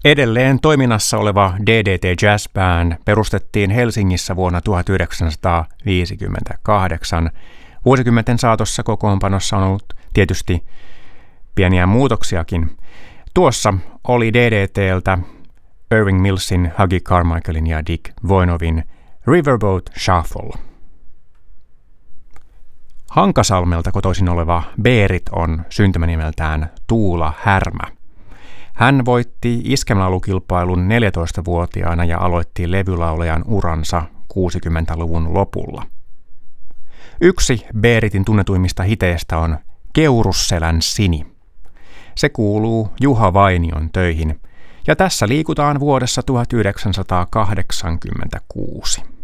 Edelleen toiminnassa oleva DDT Jazz Band perustettiin Helsingissä vuonna 1958. Vuosikymmenten saatossa kokoonpanossa on ollut tietysti pieniä muutoksiakin. Tuossa oli DDTltä Irving Millsin, Huggy Carmichaelin ja Dick Voinovin Riverboat Shuffle. Hankasalmelta kotoisin oleva Berit on syntymänimeltään Tuula Härmä. Hän voitti iskelmälaulukilpailun 14-vuotiaana ja aloitti levylaulajan uransa 60-luvun lopulla. Yksi Beritin tunnetuimmista hiteistä on Keurusselän Sini. Se kuuluu Juha Vainion töihin, ja tässä liikutaan vuodessa 1986.